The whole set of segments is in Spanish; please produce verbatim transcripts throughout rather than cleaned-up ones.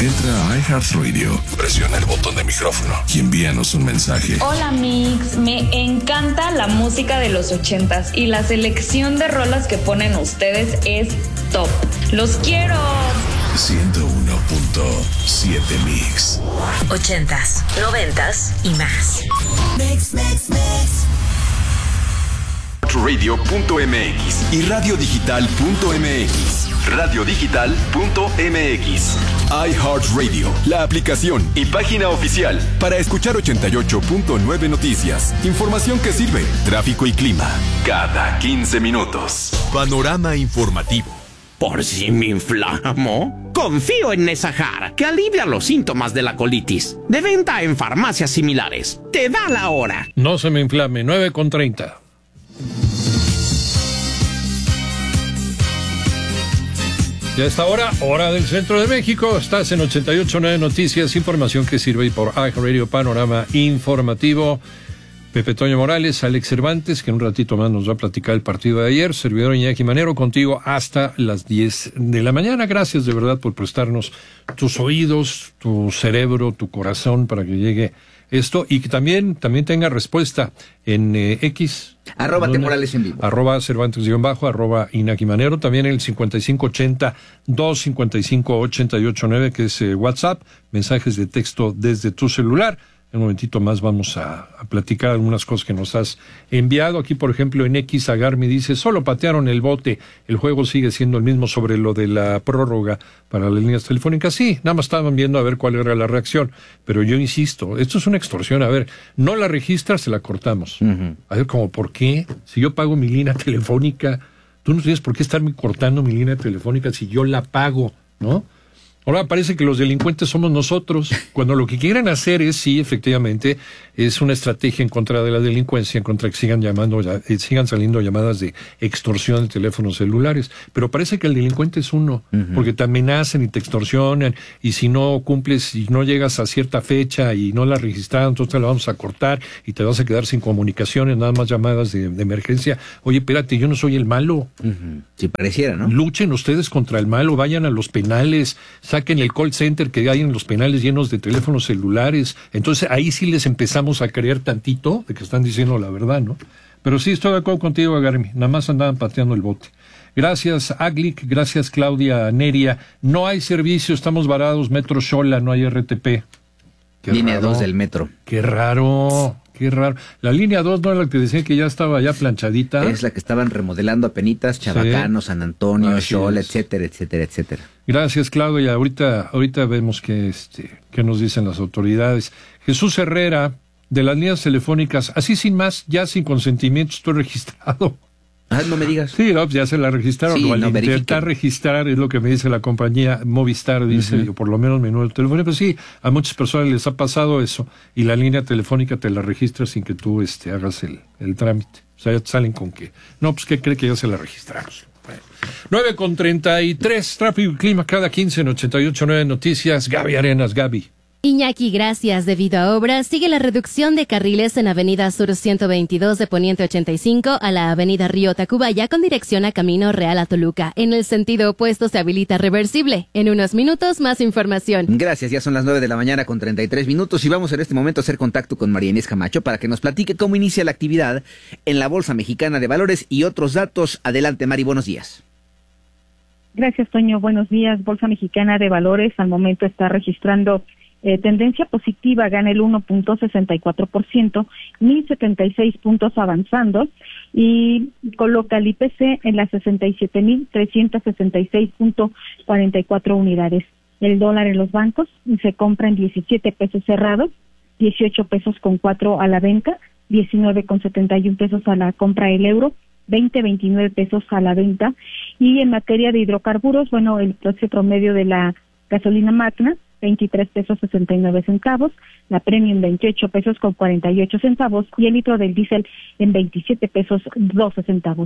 Entra a iHeartRadio, presiona el botón de micrófono y envíanos un mensaje. Hola Mix, me encanta la música de los ochentas y la selección de rolas que ponen ustedes es top. ¡Los quiero! ciento uno punto siete Mix. Ochentas, noventas y más. Mix, mix, mix. radio punto m x y radio digital punto m x. radio digital punto m x. iHeartRadio, la aplicación y página oficial para escuchar ochenta y ocho punto nueve noticias, información que sirve, tráfico y clima, cada quince minutos. Panorama informativo. Por si me inflamo, confío en Nesahar, que alivia los síntomas de la colitis. De venta en farmacias similares. Te da la hora. No se me inflame, nueve con treinta. Y a esta hora, hora del centro de México, estás en ochenta y ocho punto nueve Noticias, información que sirve, y por iHeartRadio, Panorama Informativo. Pepe Toño Morales, Alex Cervantes, que en un ratito más nos va a platicar el partido de ayer. Servidor Iñaki Manero, contigo hasta las diez de la mañana. Gracias de verdad por prestarnos tus oídos, tu cerebro, tu corazón para que llegue esto y que también, también tenga respuesta en eh, X. Arroba Temporales en vivo. Arroba Cervantes guión bajo, arroba Iñaki Manero. También el cincuenta y cinco ochenta, dos cincuenta y cinco ochenta y ocho nueve, que es eh, WhatsApp. Mensajes de texto desde tu celular. En un momentito más vamos a, a platicar algunas cosas que nos has enviado. Aquí, por ejemplo, en X, Agarmi dice, solo patearon el bote, el juego sigue siendo el mismo sobre lo de la prórroga para las líneas telefónicas. Sí, nada más estaban viendo a ver cuál era la reacción. Pero yo insisto, esto es una extorsión. A ver, no la registras, se la cortamos. Uh-huh. A ver, como, ¿por qué? Si yo pago mi línea telefónica, tú no tienes por qué estarme cortando mi línea telefónica si yo la pago, ¿no? Ahora parece que los delincuentes somos nosotros, cuando lo que quieren hacer es, sí, efectivamente, es una estrategia en contra de la delincuencia, en contra de que sigan llamando, eh, sigan saliendo llamadas de extorsión de teléfonos celulares. Pero parece que el delincuente es uno, uh-huh. porque te amenazan y te extorsionan, y si no cumples, y no llegas a cierta fecha y no la registraron, entonces te la vamos a cortar y te vas a quedar sin comunicaciones, nada más llamadas de, de emergencia. Oye, espérate, yo no soy el malo. Uh-huh. Si pareciera, ¿no? Luchen ustedes contra el malo, vayan a los penales, saquen el call center que hay en los penales llenos de teléfonos celulares. Entonces ahí sí les empezamos a creer tantito de que están diciendo la verdad, ¿no? Pero sí, estoy de acuerdo contigo, Agarmi. Nada más andaban pateando el bote. Gracias, Aglic. Gracias, Claudia Neria. No hay servicio, estamos varados. Metro Xola, no hay R T P. Qué línea dos del metro. Qué raro, qué raro. La línea dos no era la que decían que ya estaba ya planchadita. Es la que estaban remodelando apenitas, Chabacano, sí. San Antonio, Xola, etcétera, etcétera, etcétera. Gracias, Claudia. Ahorita, ahorita vemos que, este, qué nos dicen las autoridades. Jesús Herrera, de las líneas telefónicas, así sin más, ya sin consentimiento estoy registrado. Ah, no me digas. Sí, no, ya se la registraron. Sí, al no, intentar verifiquen. registrar, es lo que me dice la compañía Movistar, dice, uh-huh. o por lo menos mi número telefónico. Pues sí, a muchas personas les ha pasado eso, y la línea telefónica te la registra sin que tú este, hagas el, el trámite. O sea, ya te salen con que, no, pues ¿qué cree que ya se la registramos? Bueno. nueve con treinta y tres, tráfico y clima cada quince en ochenta y ocho punto nueve Noticias. Gaby Arenas, Gaby. Iñaki, gracias. Debido a obras, sigue la reducción de carriles en Avenida Sur ciento veintidós de Poniente ochenta y cinco a la Avenida Río Tacubaya con dirección a Camino Real a Toluca. En el sentido opuesto se habilita reversible. En unos minutos, más información. Gracias, ya son las nueve de la mañana con treinta y tres minutos y vamos en este momento a hacer contacto con María Inés Camacho para que nos platique cómo inicia la actividad en la Bolsa Mexicana de Valores y otros datos. Adelante, Mari, buenos días. Gracias, Toño. Buenos días. Bolsa Mexicana de Valores al momento está registrando Eh, tendencia positiva, gana el uno punto sesenta y cuatro por ciento, mil setenta y seis puntos avanzando, y coloca el I P C en las sesenta y siete mil trescientos sesenta y seis punto cuarenta y cuatro unidades. El dólar en los bancos se compra en diecisiete pesos cerrados, dieciocho pesos con cuatro a la venta, diecinueve con setenta y uno pesos a la compra el euro, veinte, veintinueve pesos a la venta. Y en materia de hidrocarburos, bueno, el precio promedio de la gasolina Magna, veintitrés pesos sesenta y nueve centavos, la Premium veintiocho pesos con cuarenta y ocho centavos y el litro del diésel en veintisiete pesos doce centavos.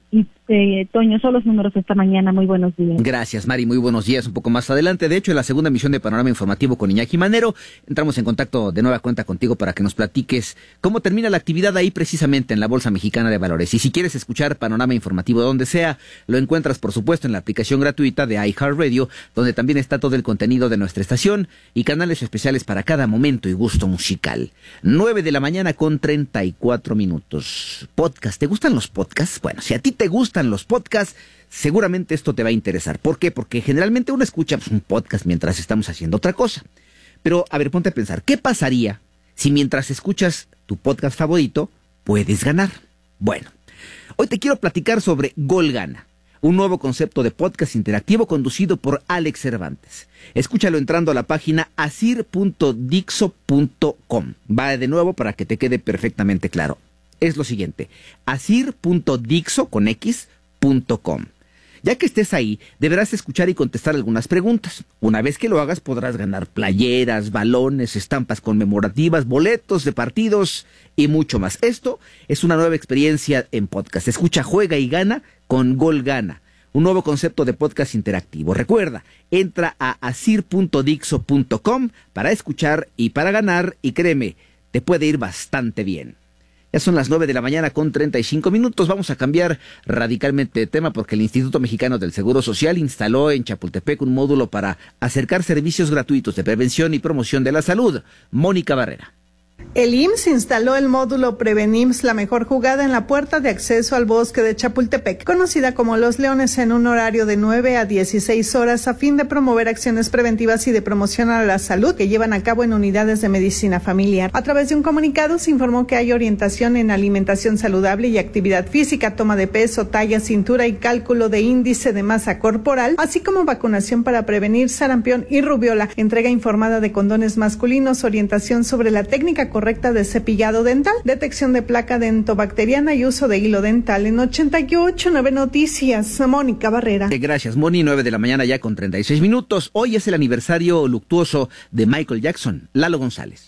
Y eh, Toño, son los números esta mañana. Muy buenos días. Gracias, Mari. Muy buenos días. Un poco más adelante, de hecho, en la segunda emisión de Panorama Informativo con Iñaki Manero, entramos en contacto de nueva cuenta contigo para que nos platiques cómo termina la actividad ahí precisamente en la Bolsa Mexicana de Valores. Y si quieres escuchar Panorama Informativo donde sea, lo encuentras, por supuesto, en la aplicación gratuita de iHeartRadio, donde también está todo el contenido de nuestra estación y canales especiales para cada momento y gusto musical. Nueve de la mañana con treinta y cuatro minutos. Podcast. ¿Te gustan los podcasts? Bueno, si a ti te gustan los podcasts, seguramente esto te va a interesar. ¿Por qué? Porque generalmente uno escucha pues, un podcast mientras estamos haciendo otra cosa. Pero, a ver, ponte a pensar, ¿qué pasaría si mientras escuchas tu podcast favorito puedes ganar? Bueno, hoy te quiero platicar sobre Gol Gana, un nuevo concepto de podcast interactivo conducido por Alex Cervantes. Escúchalo entrando a la página asir punto dixo punto com. Va de nuevo para que te quede perfectamente claro. Es lo siguiente, asir punto dixo con x punto com. Ya que estés ahí, deberás escuchar y contestar algunas preguntas. Una vez que lo hagas, podrás ganar playeras, balones, estampas conmemorativas, boletos de partidos y mucho más. Esto es una nueva experiencia en podcast. Escucha, juega y gana con Gol Gana, un nuevo concepto de podcast interactivo. Recuerda, entra a asir punto dixo punto com para escuchar y para ganar, y créeme, te puede ir bastante bien. Ya son las nueve de la mañana con treinta y cinco minutos. Vamos a cambiar radicalmente de tema porque el Instituto Mexicano del Seguro Social instaló en Chapultepec un módulo para acercar servicios gratuitos de prevención y promoción de la salud. Mónica Barrera. El I M S S instaló el módulo Prevenims, la mejor jugada en la puerta de acceso al bosque de Chapultepec, conocida como Los Leones, en un horario de nueve a dieciséis horas, a fin de promover acciones preventivas y de promoción a la salud que llevan a cabo en unidades de medicina familiar. A través de un comunicado se informó que hay orientación en alimentación saludable y actividad física, toma de peso, talla, cintura y cálculo de índice de masa corporal, así como vacunación para prevenir sarampión y rubiola, entrega informada de condones masculinos, orientación sobre la técnica correcta de cepillado dental, detección de placa dentobacteriana y uso de hilo dental. En ochenta y ocho nueve Noticias, Mónica Barrera. Gracias, Moni. Nueve de la mañana ya con treinta y seis minutos. Hoy es el aniversario luctuoso de Michael Jackson. Lalo González.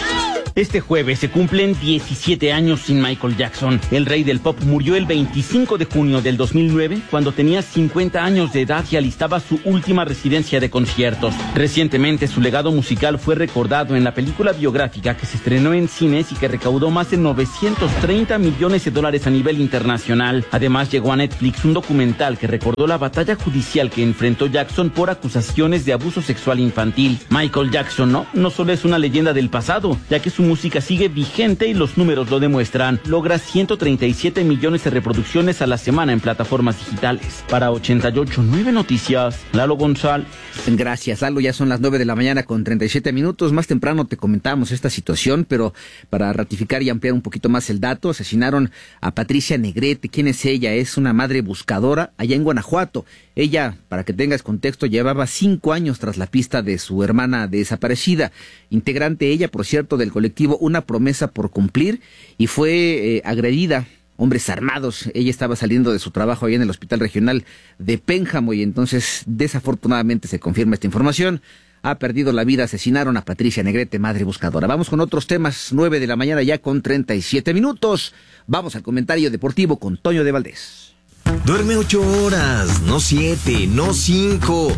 Este jueves se cumplen diecisiete años sin Michael Jackson. El rey del pop murió el veinticinco de junio del dos mil nueve, cuando tenía cincuenta años de edad y alistaba su última residencia de conciertos. Recientemente su legado musical fue recordado en la película biográfica que se estrenó en cines y que recaudó más de novecientos treinta millones de dólares a nivel internacional. Además llegó a Netflix un documental que recordó la batalla judicial que enfrentó Jackson por acusaciones de abuso sexual infantil. Michael Jackson no, no solo es una leyenda del pasado, ya que su música sigue vigente y los números lo demuestran. Logra ciento treinta y siete millones de reproducciones a la semana en plataformas digitales. Para ochenta y ocho nueve Noticias, Lalo González. Gracias, Lalo. Ya son las nueve de la mañana con treinta y siete minutos. Más temprano te comentábamos esta situación, pero para ratificar y ampliar un poquito más el dato, asesinaron a Patricia Negrete. ¿Quién es ella? Es una madre buscadora allá en Guanajuato. Ella, para que tengas contexto, llevaba cinco años tras la pista de su hermana desaparecida. Integrante ella, por cierto, del colectivo Una Promesa por Cumplir, y fue eh, agredida. Hombres armados. Ella estaba saliendo de su trabajo ahí en el Hospital Regional de Pénjamo y entonces desafortunadamente se confirma esta información. Ha perdido la vida. Asesinaron a Patricia Negrete, madre buscadora. Vamos con otros temas. Nueve de la mañana ya con treinta y siete minutos. Vamos al comentario deportivo con Toño de Valdés. Duerme ocho horas, no siete, no cinco,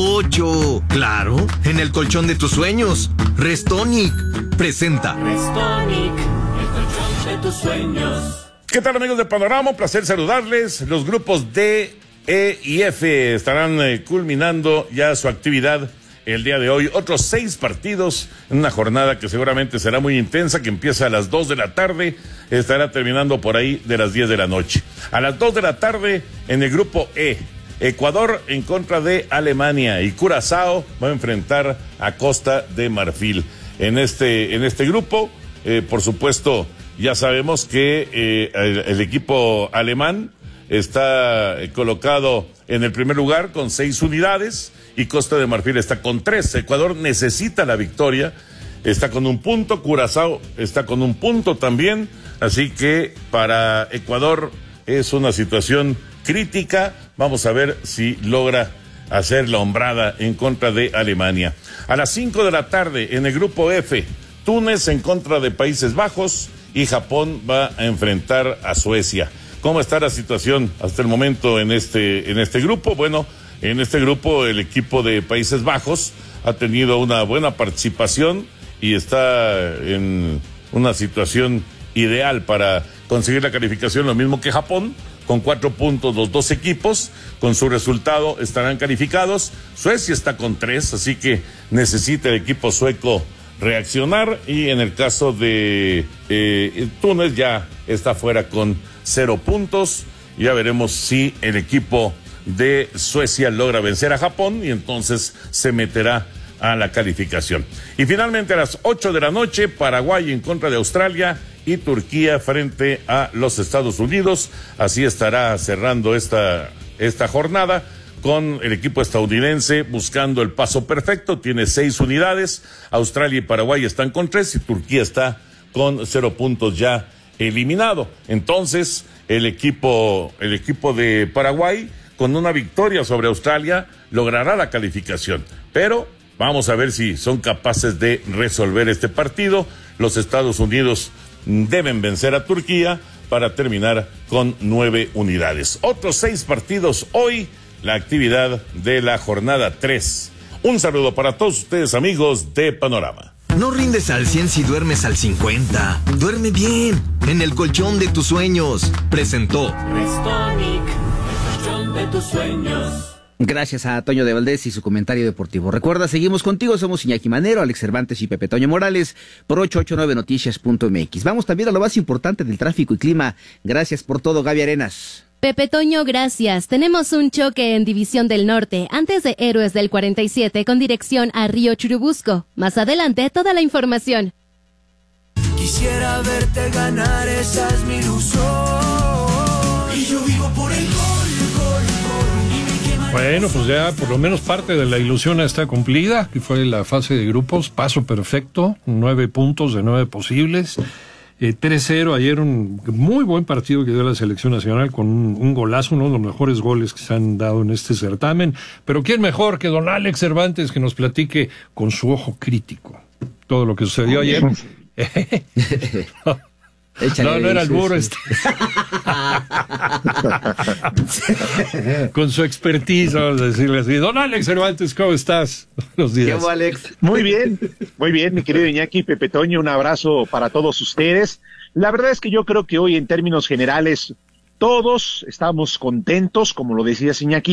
ocho. Claro, en el colchón de tus sueños. Restonic presenta. Restonic, el colchón de tus sueños. ¿Qué tal, amigos de Panorama? Un placer saludarles. Los grupos D, E y F estarán eh, culminando ya su actividad el día de hoy. Otros seis partidos en una jornada que seguramente será muy intensa, que empieza a las dos de la tarde, estará terminando por ahí de las diez de la noche. A las dos de la tarde en el grupo E, Ecuador en contra de Alemania y Curazao va a enfrentar a Costa de Marfil. En este, en este grupo, eh, por supuesto, ya sabemos que eh, el, el equipo alemán está colocado en el primer lugar con seis unidades y Costa de Marfil está con tres. Ecuador necesita la victoria, está con un punto, Curazao está con un punto también, así que para Ecuador es una situación crítica. Vamos a ver si logra hacer la hombrada en contra de Alemania. A las cinco de la tarde en el grupo F, Túnez en contra de Países Bajos y Japón va a enfrentar a Suecia. ¿Cómo está la situación hasta el momento en este, en este grupo? Bueno, en este grupo el equipo de Países Bajos ha tenido una buena participación y está en una situación ideal para conseguir la calificación, lo mismo que Japón, con cuatro puntos los dos equipos. Con su resultado estarán calificados. Suecia está con tres, así que necesita el equipo sueco reaccionar, y en el caso de eh, Túnez ya está fuera con cero puntos. Ya veremos si el equipo de Suecia logra vencer a Japón y entonces se meterá a la calificación. Y finalmente a las ocho de la noche, Paraguay en contra de Australia y Turquía frente a los Estados Unidos. Así estará cerrando esta, esta jornada, con el equipo estadounidense buscando el paso perfecto. Tiene seis unidades, Australia y Paraguay están con tres y Turquía está con cero puntos ya eliminado. Entonces, el equipo, el equipo de Paraguay, con una victoria sobre Australia, logrará la calificación. Pero vamos a ver si son capaces de resolver este partido. Los Estados Unidos deben vencer a Turquía para terminar con nueve unidades. Otros seis partidos hoy, la actividad de la jornada tres. Un saludo para todos ustedes, amigos de Panorama. No rindes al cien si duermes al cincuenta. Duerme bien, en el colchón de tus sueños. Presentó Restonic, el colchón de tus sueños. Gracias a Toño de Valdés y su comentario deportivo. Recuerda, seguimos contigo, somos Iñaki Manero, Alex Cervantes y Pepe Toño Morales por ocho ocho nueve noticias punto m x. Vamos también a lo más importante del tráfico y clima. Gracias por todo, Gaby Arenas. Pepe Toño, gracias. Tenemos un choque en División del Norte, antes de Héroes del cuarenta y siete, con dirección a Río Churubusco. Más adelante, toda la información. Quisiera verte ganar, esa es mi ilusión. Y yo vivo por el gol, gol, gol. Bueno, pues ya por lo menos parte de la ilusión está cumplida, que fue la fase de grupos, paso perfecto, nueve puntos de nueve posibles. Eh, tres cero, ayer un muy buen partido que dio la selección nacional con un, un golazo, uno de los mejores goles que se han dado en este certamen. Pero ¿quién mejor que don Alex Cervantes, que nos platique con su ojo crítico todo lo que sucedió ayer? no, Échale, no, no era el sí, burro sí. este. Con su expertise, vamos a decirle así. Don Alex Cervantes, ¿cómo estás? Buenos días. ¿Qué, Alex? Muy bien, muy bien, mi querido Iñaki, Pepe Toño, un abrazo para todos ustedes. La verdad es que yo creo que hoy, en términos generales, todos estamos contentos, como lo decía Iñaki,